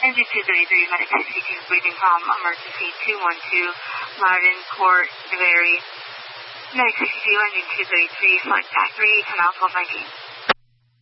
Engine 233, Medic 62, breathing problem, emergency 212, Marvin Court, DeBerry. Medic 62, engine 233, flight back 3, Canal 1219.